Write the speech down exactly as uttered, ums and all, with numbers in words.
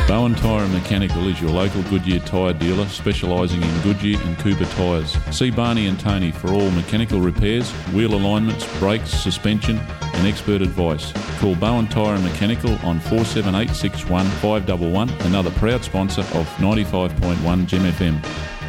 Bowen Tyre and Mechanical is your local Goodyear tyre dealer specialising in Goodyear and Cooper tyres. See Barney and Tony for all mechanical repairs, wheel alignments, brakes, suspension and expert advice. Call Bowen Tyre and Mechanical on four seven eight six one five one one, another proud sponsor of ninety-five point one Gem F M.